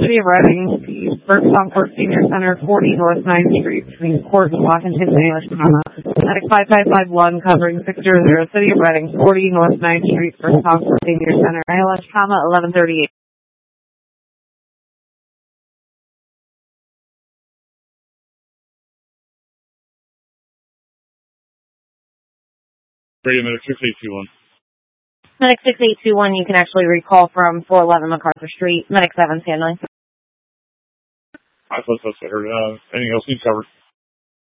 City of Reading, First Concord Senior Center, 40 North 9th Street, between Court and Washington, English, Medic 5551, covering 600, City of Reading, 40 North 9th Street, First Concord Senior Center, ALS, 1138. Radio Medic 6821. Medic 6821, you can actually recall from 411 MacArthur Street. Medic 7's handling. I thought that's what I heard. Anything else needs covered?